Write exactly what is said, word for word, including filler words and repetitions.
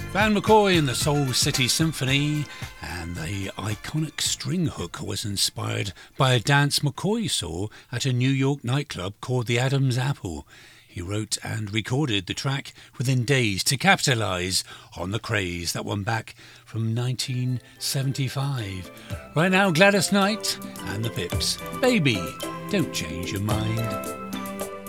Van McCoy and the Soul City Symphony, and the iconic string hook was inspired by a dance McCoy saw at a New York nightclub called the Adam's Apple. He wrote and recorded the track within days to capitalise on the craze that went back from nineteen seventy-five. Right now, Gladys Knight and the Pips. Baby, don't change your mind.